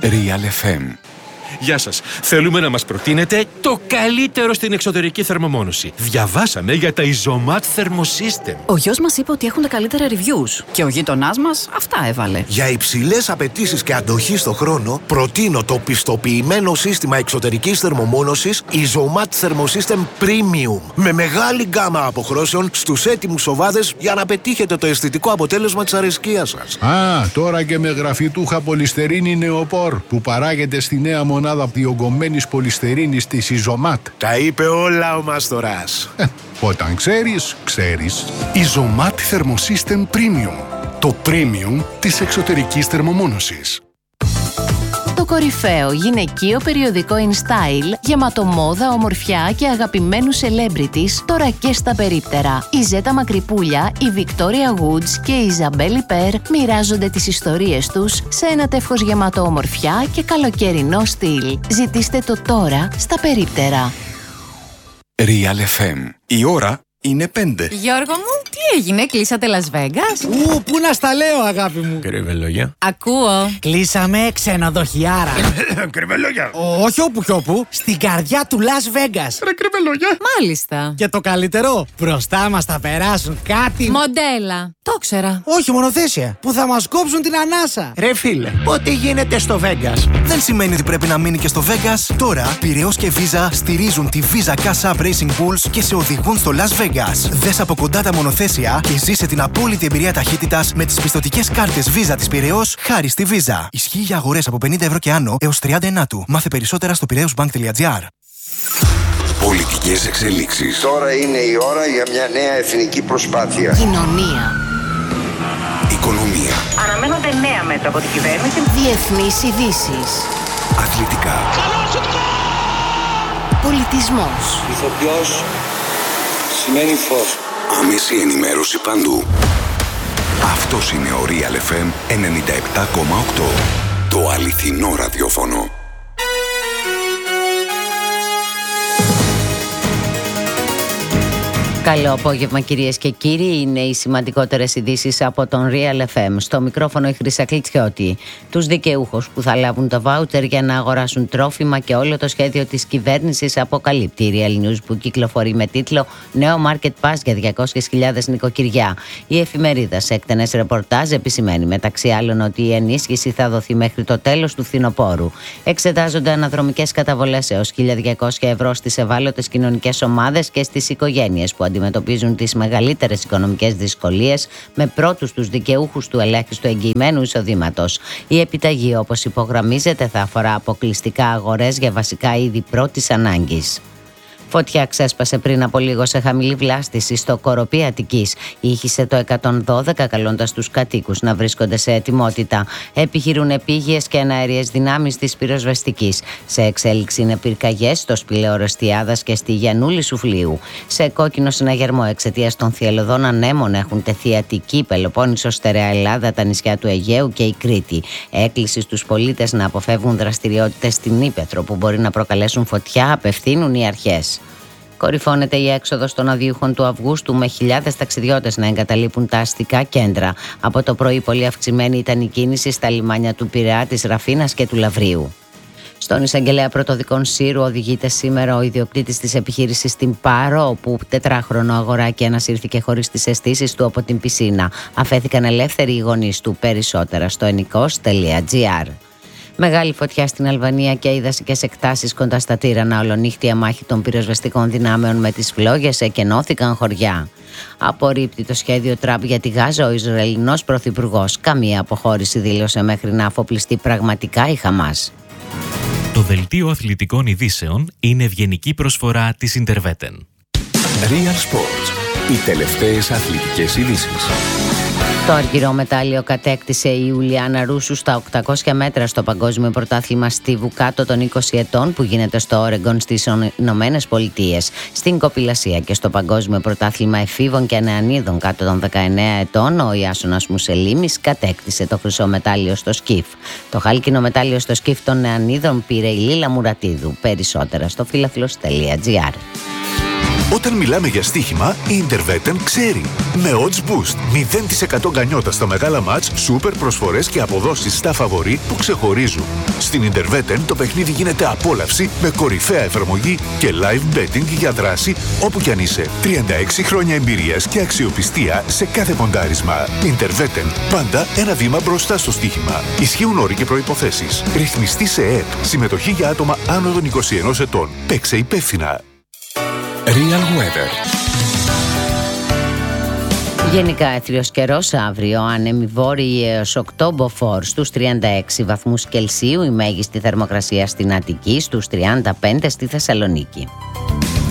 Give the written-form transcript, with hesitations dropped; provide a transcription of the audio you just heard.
Real FM. Γεια σας. Θέλουμε να μας προτείνετε το καλύτερο στην εξωτερική θερμομόνωση. Διαβάσαμε για τα Isomat Thermosystem. Ο γιος μας είπε ότι έχουν τα καλύτερα reviews και ο γείτονάς μας αυτά έβαλε. Για υψηλές απαιτήσεις και αντοχή στο χρόνο, προτείνω το πιστοποιημένο σύστημα εξωτερικής θερμομόνωσης Isomat Thermosystem Premium. Με μεγάλη γκάμα αποχρώσεων στους έτοιμους σοβάδες για να πετύχετε το αισθητικό αποτέλεσμα της αρεσκίας σας. Τώρα και με γραφιτούχα πολυστερίνη νεοπόρ που παράγεται στη νέα μονάδα διογκωμένης πολυστερίνης της Isomat. Τα είπε όλα ο Μάστορας. Όταν ξέρεις, ξέρεις. Isomat Thermosystem Premium. Το premium της εξωτερικής θερμομόνωσης. Το κορυφαίο γυναικείο περιοδικό InStyle, γεμάτο μόδα, ομορφιά και αγαπημένους celebrities, τώρα και στα περίπτερα. Η Ζέτα Μακρυπούλια, η Victoria Woods και η Ιζαμπέλ Περ μοιράζονται τις ιστορίες τους σε ένα τεύχος γεμάτο ομορφιά και καλοκαιρινό στυλ. Ζητήστε το τώρα στα περίπτερα. Real FM. Η ώρα είναι 5. Γιώργο μου, τι έγινε, κλείσατε Las Vegas? Πού να στα λέω, αγάπη μου. Κρυβελόγια. Ακούω. Κλείσαμε ξενοδοχιάρα. Κρυβελόγια. Όχι όπου κι όπου, στην καρδιά του Las Vegas. Ρε κρυβελόγια. Μάλιστα. Και το καλύτερο, μπροστά μας θα περάσουν κάτι. Μοντέλα. Το ξέρα. Όχι μονοθέσια, που θα μας κόψουν την ανάσα. Ρε φίλε, ό,τι γίνεται στο Vegas δεν σημαίνει ότι πρέπει να μείνει και στο Vegas. Τώρα, Πειραιώς και Visa στηρίζουν τη Visa Cash App Racing Bulls και σε οδηγούν στο Las Vegas. Δες από κοντά τα μονοθέσια και ζήσε την απόλυτη εμπειρία ταχύτητας με τις πιστωτικές κάρτες Visa της Πειραιώς χάρη στη Visa. Ισχύει για αγορές από 50 ευρώ και άνω έως 30 του. Μάθε περισσότερα στο piraeusbank.gr. Πολιτικές εξελίξεις. Τώρα είναι η ώρα για μια νέα εθνική προσπάθεια. Κοινωνία. Οικονομία. Αναμένονται νέα μέτρα από την κυβέρνηση. Διεθνείς ειδήσεις. Αθλητικά. Πολιτισμός. Ηθοποιός σημαίνει φως. Άμεση ενημέρωση παντού. Αυτός είναι ο Real FM 97,8. Το αληθινό ραδιόφωνο. Καλό απόγευμα κυρίες και κύριοι, είναι οι σημαντικότερες ειδήσεις από τον Real FM. Στο μικρόφωνο η Χρύσα Κλιτσιώτη. Τους δικαιούχους που θα λάβουν το βάουτσερ για να αγοράσουν τρόφιμα και όλο το σχέδιο της κυβέρνησης αποκαλύπτει η Real News που κυκλοφορεί με τίτλο «Νέο Market Pass για 200.000 νοικοκυριά». Η εφημερίδα σε εκτενές ρεπορτάζ επισημαίνει μεταξύ άλλων ότι η ενίσχυση θα δοθεί μέχρι το τέλος του φθινοπόρου. Εξετάζονται αναδρομικές καταβολές έως 1.200 ευρώ στις ευάλωτες κοινωνικές ομάδες και στις οικογένειες που αντιμετωπίζουν τις μεγαλύτερες οικονομικές δυσκολίες, με πρώτους τους δικαιούχους του ελάχιστου εγγυημένου εισοδήματος. Η επιταγή, όπως υπογραμμίζεται, θα αφορά αποκλειστικά αγορές για βασικά είδη πρώτης ανάγκης. Φωτιά ξέσπασε πριν από λίγο σε χαμηλή βλάστηση στο Κοροπή Αττικής. Ήχησε το 112 καλώντας τους κατοίκους να βρίσκονται σε ετοιμότητα. Επιχειρούν επίγειες και εναέριες δυνάμεις της πυροσβεστικής. Σε εξέλιξη είναι πυρκαγιές στο Σπηλαίο Ρεστιάδας και στη Γιαννούλη Σουφλίου. Σε κόκκινο συναγερμό εξαιτίας των θυελλωδών ανέμων έχουν τεθεί Αττική, Πελοπόννησο, Στερεά Ελλάδα, τα νησιά του Αιγαίου και η Κρήτη. Έκκληση στους πολίτες να αποφεύγουν δραστηριότητες στην Ύπαιθρο που μπορεί να προκαλέσουν φωτιά, απευθύνουν οι αρχές. Κορυφώνεται η έξοδος των αδειούχων του Αυγούστου, με χιλιάδες ταξιδιώτες να εγκαταλείπουν τα αστικά κέντρα. Από το πρωί πολύ αυξημένη ήταν η κίνηση στα λιμάνια του Πειραιά, της Ραφίνας και του Λαβρίου. Στον εισαγγελέα πρωτοδικών Σύρου οδηγείται σήμερα ο ιδιοκτήτης της επιχείρησης στην Πάρο, όπου 4χρονο αγοράκι ανασύρθηκε χωρίς τις αισθήσεις του από την πισίνα. Αφέθηκαν ελεύθεροι οι γονείς του. Περισσότερα στο ennikos.gr. Μεγάλη φωτιά στην Αλβανία και οι δασικές εκτάσεις κοντά στα Τύρανα. Ολονύχτια μάχη των πυροσβεστικών δυνάμεων με τις φλόγες, εκενώθηκαν χωριά. Απορρίπτει το σχέδιο Τραμπ για τη Γάζα ο Ισραηλινός πρωθυπουργός. Καμία αποχώρηση δήλωσε μέχρι να αφοπλιστεί πραγματικά η Χαμάς. Το δελτίο αθλητικών ειδήσεων είναι ευγενική προσφορά της Interveten. Real Sports. Οι τελευταίες αθλητικές ειδήσεις. Το αργυρό μετάλλιο κατέκτησε η Ιουλιάνα Ρούσου στα 800 μέτρα στο Παγκόσμιο Πρωτάθλημα Στίβου κάτω των 20 ετών που γίνεται στο Όρεγκον στις Ηνωμένες Πολιτείες. Στην κοπηλασία και στο Παγκόσμιο Πρωτάθλημα Εφήβων και Νεανίδων κάτω των 19 ετών, ο Ιάσονας Μουσελίμης κατέκτησε το χρυσό μετάλλιο στο σκιφ. Το χάλκινο μετάλλιο στο σκιφ των Νεανίδων πήρε η Λίλα Μουρατίδου. Περισσότερα στο φίλαθλος.gr. Όταν μιλάμε για στοίχημα, η Interveten ξέρει. Με odds boost, 0% γκανιότα στα μεγάλα μάτς, σούπερ προσφορές και αποδόσεις στα φαβορί που ξεχωρίζουν. Στην Interveten το παιχνίδι γίνεται απόλαυση με κορυφαία εφαρμογή και live betting για δράση όπου κι αν είσαι. 36 χρόνια εμπειρίας και αξιοπιστία σε κάθε ποντάρισμα. Interveten, πάντα ένα βήμα μπροστά στο στοίχημα. Ισχύουν όροι και προϋποθέσεις. Ρυθμιστή σε ΕΕΠ. Συμμετοχή για άτομα άνω των 21 ετών. Παίξε υπεύθυνα. Real Weather. Γενικά έθριος καιρός αύριο, άνεμοι βόρειοι έως 8 μποφόρ στους 36 βαθμούς Κελσίου, η μέγιστη θερμοκρασία στην Αττική στους 35 στη Θεσσαλονίκη.